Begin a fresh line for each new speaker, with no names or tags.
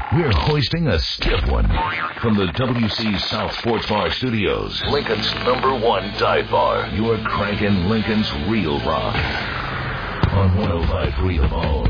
We're hoisting a stiff one from the WC South Sports Bar Studios. Lincoln's #1 dive bar. You're cranking Lincoln's real rock on 105.3 The Bone.